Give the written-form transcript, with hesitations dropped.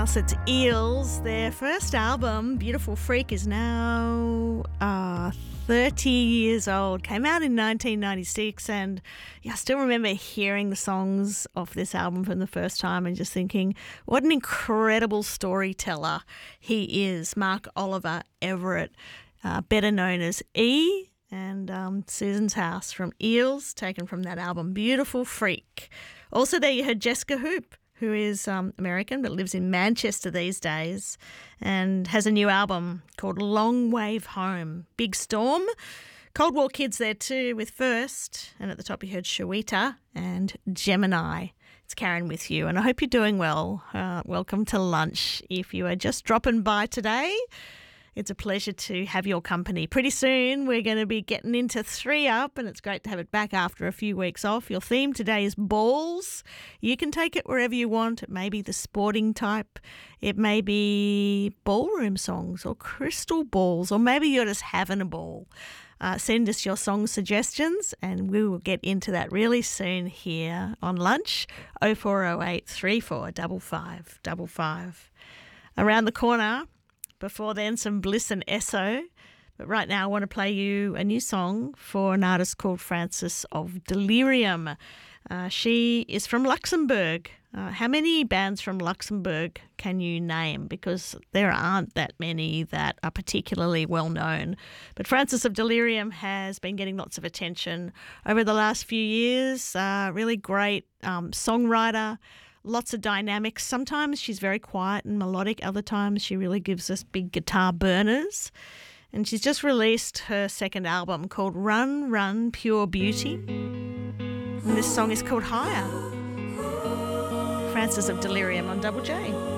else, it's Eels. Their first album, Beautiful Freak, is now 30 years old. Came out in 1996, and I still remember hearing the songs of this album from the first time and just thinking, what an incredible storyteller he is. Mark Oliver Everett, better known as E, and Susan's House from Eels, taken from that album, Beautiful Freak. Also there you heard Jessica Hoop, who is American but lives in Manchester these days and has a new album called Long Wave Home. Big Storm. Cold War Kids there too with First, and at the top you heard Shawita and Gemini. It's Karen with you, and I hope you're doing well. Welcome to lunch. If you are just dropping by today, it's a pleasure to have your company. Pretty soon we're going to be getting into 3 Up, and it's great to have it back after a few weeks off. Your theme today is balls. You can take it wherever you want. It may be the sporting type. It may be ballroom songs or crystal balls, or maybe you're just having a ball. Send us your song suggestions and we will get into that really soon here on lunch. 0408 34 5555. Around the corner, before then, some Bliss and Esso. But right now I want to play you a new song for an artist called Frances of Delirium. She is from Luxembourg. How many bands from Luxembourg can you name? Because there aren't that many that are particularly well known. But Frances of Delirium has been getting lots of attention over the last few years. Really great songwriter. Lots of dynamics. Sometimes she's very quiet and melodic. Other times she really gives us big guitar burners. And she's just released her second album called Run, Run, Pure Beauty. And this song is called Higher. Frances of Delirium on Double J.